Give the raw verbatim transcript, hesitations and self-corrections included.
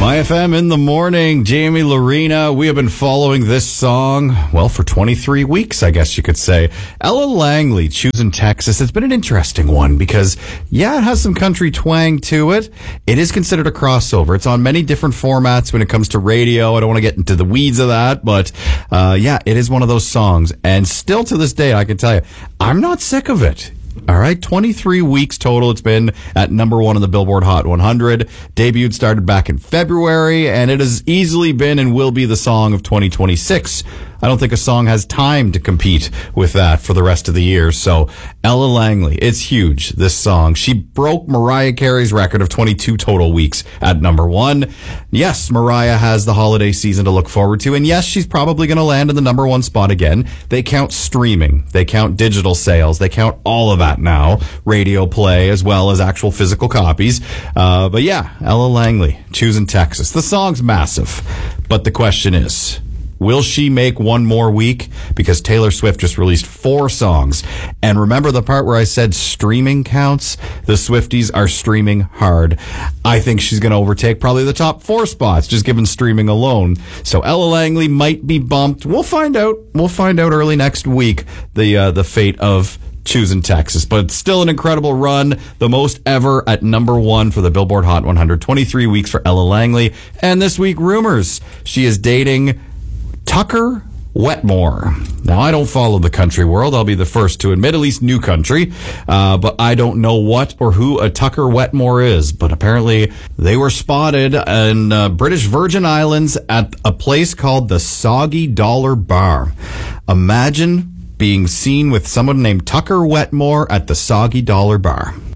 My F M in the morning, Jamie Lorena. We have been following this song, well, for twenty-three weeks, I guess you could say. Ella Langley, Choosing Texas. It's been an interesting one because, yeah, it has some country twang to it. It is considered a crossover. It's on many different formats when it comes to radio. I don't want to get into the weeds of that, but, uh, yeah, it is one of those songs. And still to this day, I can tell you, I'm not sick of it. All right, twenty-three weeks total. It's been at number one on the Billboard Hot one hundred. Debuted started back in February, and it has easily been and will be the song of twenty twenty-six. I don't think a song has time to compete with that for the rest of the year. So Ella Langley, it's huge, this song. She broke Mariah Carey's record of twenty-two total weeks at number one. Yes, Mariah has the holiday season to look forward to. And yes, she's probably going to land in the number one spot again. They count streaming. They count digital sales. They count all of that now. Radio play as well as actual physical copies. Uh, but yeah, Ella Langley, Choosing Texas. The song's massive. But the question is, will she make one more week? Because Taylor Swift just released four songs. And remember the part where I said streaming counts? The Swifties are streaming hard. I think she's going to overtake probably the top four spots, just given streaming alone. So Ella Langley might be bumped. We'll find out. We'll find out early next week the uh, the fate of Choosing Texas, but still an incredible run, the most ever at number one for the Billboard Hot one hundred. twenty-three weeks for Ella Langley. And this week, rumors. She is dating Tucker Wetmore. Now, I don't follow the country world. I'll be the first to admit, at least new country. Uh, but I don't know what or who a Tucker Wetmore is. But apparently they were spotted in uh, British Virgin Islands at a place called the Soggy Dollar Bar. Imagine being seen with someone named Tucker Wetmore at the Soggy Dollar Bar.